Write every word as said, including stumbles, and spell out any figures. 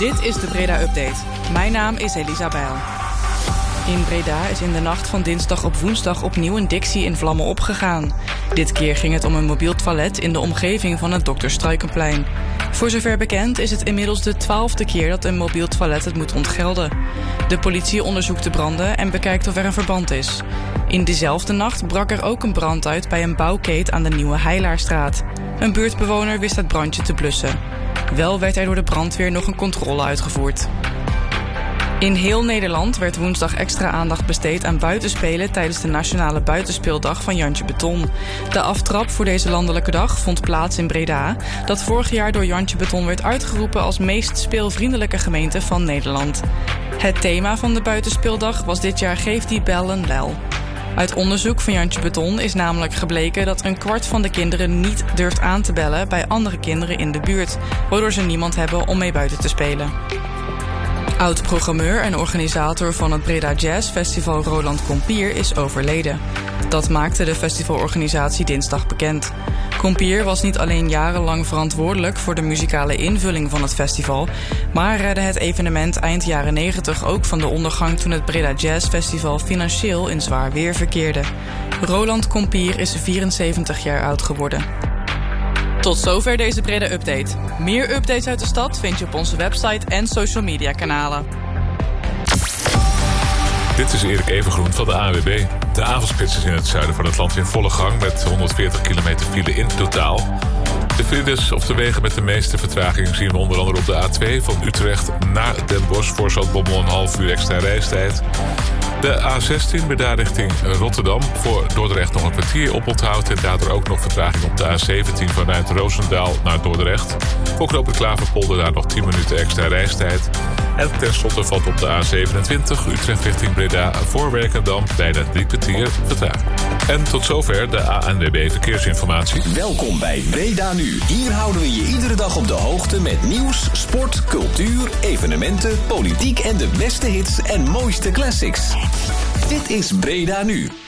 Dit is de Breda Update. Mijn naam is Elisa Bijl. In Breda is in de nacht van dinsdag op woensdag opnieuw een Dixie in vlammen opgegaan. Dit keer ging het om een mobiel toilet in de omgeving van het Dokter Struikenplein. Voor zover bekend is het inmiddels de twaalfde keer dat een mobiel toilet het moet ontgelden. De politie onderzoekt de branden en bekijkt of er een verband is. In diezelfde nacht brak er ook een brand uit bij een bouwkeet aan de Nieuwe Heilaarstraat. Een buurtbewoner wist het brandje te blussen. Wel werd er door de brandweer nog een controle uitgevoerd. In heel Nederland werd woensdag extra aandacht besteed aan buitenspelen tijdens de Nationale Buitenspeeldag van Jantje Beton. De aftrap voor deze landelijke dag vond plaats in Breda, dat vorig jaar door Jantje Beton werd uitgeroepen als meest speelvriendelijke gemeente van Nederland. Het thema van de Buitenspeeldag was dit jaar Geef die bel een lel. Uit onderzoek van Jantje Beton is namelijk gebleken dat een kwart van de kinderen niet durft aan te bellen bij andere kinderen in de buurt, waardoor ze niemand hebben om mee buiten te spelen. Oud-programmeur en organisator van het Breda Jazz Festival Roland Kompier is overleden. Dat maakte de festivalorganisatie dinsdag bekend. Kompier was niet alleen jarenlang verantwoordelijk voor de muzikale invulling van het festival, maar redde het evenement eind jaren negentig ook van de ondergang toen het Breda Jazz Festival financieel in zwaar weer verkeerde. Roland Kompier is vierenzeventig jaar oud geworden. Tot zover deze Breda Update. Meer updates uit de stad vind je op onze website en social media kanalen. Dit is Erik Evengroen van de A N W B. De avondspits is in het zuiden van het land in volle gang met honderdveertig kilometer file in totaal. De files of de wegen met de meeste vertraging zien we onder andere op de A twee van Utrecht naar Den Bosch voor Zaltbommel een half uur extra reistijd. De A zestien Breda richting Rotterdam voor Dordrecht nog een kwartier oponthoud en daardoor ook nog vertraging op de A zeventien vanuit Roosendaal naar Dordrecht. Voor knooppunt Klaverpolder daar nog tien minuten extra reistijd. En tenslotte valt op de A zevenentwintig Utrecht richting Breda voor Werkendam bijna drie kwartier vertraging. En tot zover de A N W B Verkeersinformatie. Welkom bij Breda Nu. Hier houden we je iedere dag op de hoogte met nieuws, sport, cultuur, evenementen, politiek en de beste hits en mooiste classics. Dit is Breda Nu.